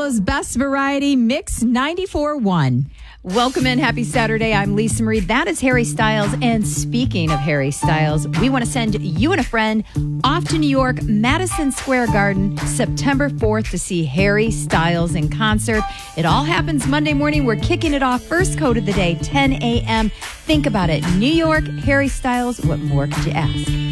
Pablo's Best Variety Mix 94.1. Welcome in. Happy Saturday. I'm Lisa Marie. That is Harry Styles. And speaking of Harry Styles, we want to send you and a friend off to New York, Madison Square Garden, September 4th to see Harry Styles in concert. It all happens Monday morning. We're kicking it off. First code of the day, 10 a.m. Think about it. New York, Harry Styles. What more could you ask?